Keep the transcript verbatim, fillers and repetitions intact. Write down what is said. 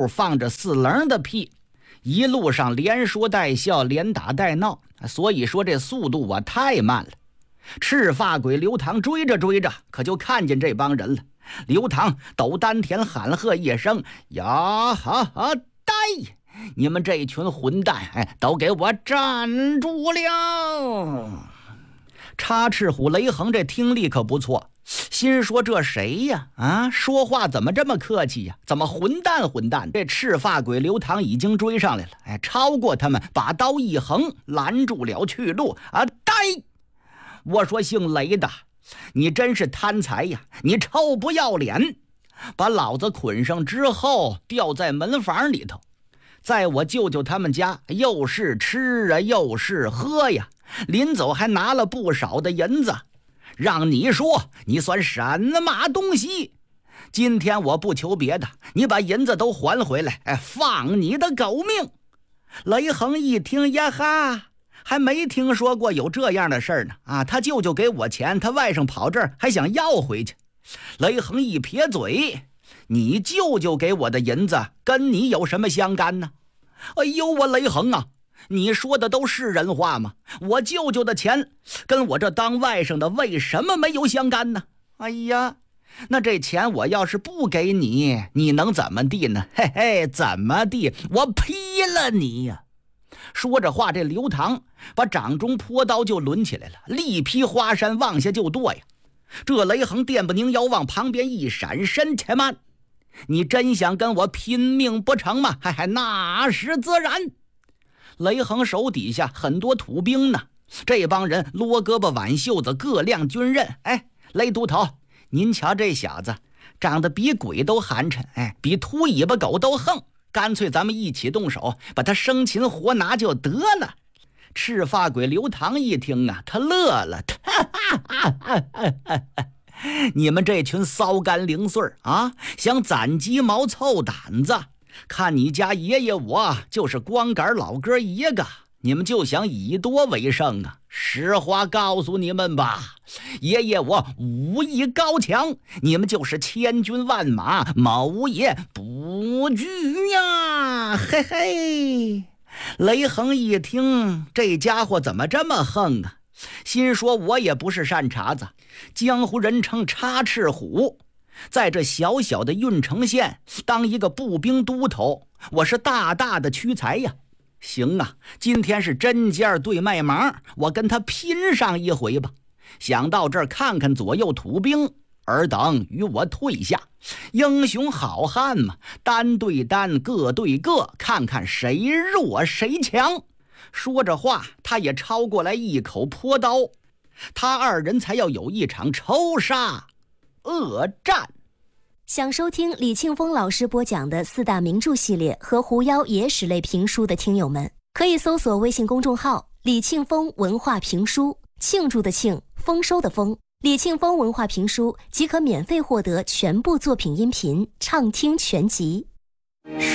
处放着四棱的屁，一路上连说带笑，连打带闹，所以说这速度啊太慢了。赤发鬼刘唐追着追着，可就看见这帮人了。刘唐抖丹田喊喝一声：“呀哈哈呆！你们这群混蛋，哎，都给我站住了！”插翅虎雷横这听力可不错，心说这谁呀？啊，说话怎么这么客气呀？怎么混蛋混蛋？这赤发鬼刘唐已经追上来了，哎，超过他们，把刀一横，拦住了去路。啊，呆！我说姓雷的，你真是贪财呀！你臭不要脸！把老子捆上之后，吊在门房里头，在我舅舅他们家，又是吃啊，又是喝呀。临走还拿了不少的银子，让你说你算什么东西？今天我不求别的，你把银子都还回来，哎，放你的狗命！雷横一听呀哈，还没听说过有这样的事儿呢啊！他舅舅给我钱，他外甥跑这儿还想要回去。雷横一撇嘴：“你舅舅给我的银子跟你有什么相干呢？”哎呦，我雷横啊！你说的都是人话吗？我舅舅的钱跟我这当外甥的为什么没有相干呢？哎呀，那这钱我要是不给你，你能怎么地呢？嘿嘿，怎么地？我劈了你呀！说着话，这刘唐把掌中坡刀就抡起来了，力劈华山往下就剁呀。这雷横电不宁腰往旁边一闪身，且慢！你真想跟我拼命不成吗？嘿嘿，那是自然。雷横手底下很多土兵呢，这帮人撸胳膊挽袖子，各亮军刃。哎，雷都头，您瞧这小子长得比鬼都寒碜，哎，比秃尾巴狗都横，干脆咱们一起动手，把他生擒活拿就得了。赤发鬼刘唐一听啊，他乐了，哈哈哈哈哈哈！你们这群骚干零碎啊，想攒鸡毛凑胆子？看你家爷爷我就是光杆老哥一个，你们就想以多为胜啊？实话告诉你们吧，爷爷我武艺高强，你们就是千军万马，某也不惧呀！嘿嘿。雷横一听，这家伙怎么这么横啊？心说我也不是善茬子，江湖人称插翅虎，在这小小的郓城县当一个步兵都头，我是大大的屈才呀。行啊，今天是针尖对麦芒，我跟他拼上一回吧。想到这儿，看看左右土兵，尔等与我退下。英雄好汉嘛，单对单，各对各，看看谁弱谁强。说着话，他也抄过来一口泼刀，他二人才要有一场抽杀恶战。 想收听李庆峰老师播讲的四大名著系列和狐妖野史类评书的听友们，可以搜索微信公众号李庆峰文化评书，庆祝的庆，丰收的丰，李庆峰文化评书即可免费获得全部作品音频畅听全集。